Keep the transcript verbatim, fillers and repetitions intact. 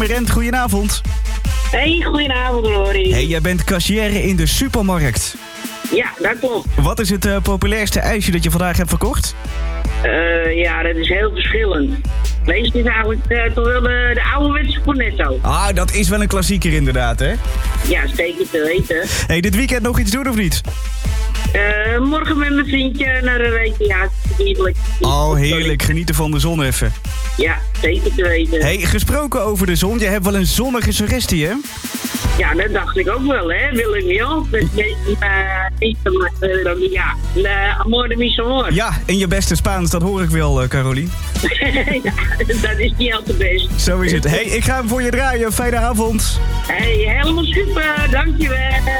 Rent, goedenavond. Hey, goedenavond, Rory. Hey, jij bent cashier in de supermarkt. Ja, dat klopt. Wat is het uh, populairste ijsje dat je vandaag hebt verkocht? Uh, ja, dat is heel verschillend. Meestal is eigenlijk uh, toch wel de, de ouderwetse Cornetto. Ah, dat is wel een klassieker inderdaad, hè? Ja, zeker te weten. Hey, dit weekend nog iets doen of niet? Uh, morgen met mijn vriendje naar een recreatie. Heerlijk. Oh, heerlijk. Genieten van de zon even. Ja, zeker te weten. Hey, gesproken over de zon. Je hebt wel een zonnige suggestie, hè? Ja, dat dacht ik ook wel, hè. Willem Jan. Dat is niet te ja. Amor de mis amor. Ja, in je beste Spaans, dat hoor ik wel, uh, Carolien. Ja, dat is niet al te best. Zo is het. Hey, ik ga hem voor je draaien. Fijne avond. Hey, helemaal super. Dankjewel.